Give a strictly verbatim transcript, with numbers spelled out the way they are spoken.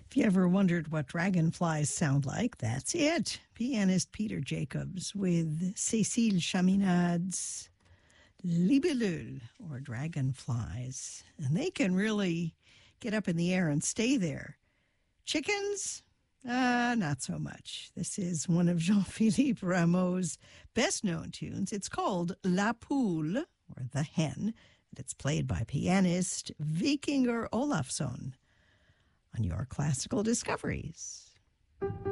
If you ever wondered what dragonflies sound like, that's it. Pianist Peter Jacobs with Cécile Chaminade's Libellule, or dragonflies. And they can really get up in the air and stay there. Chickens? Uh, not so much. This is one of Jean-Philippe Rameau's best-known tunes. It's called La Poule, or The Hen, and it's played by pianist Vikingur Olafsson on your Classical Discoveries.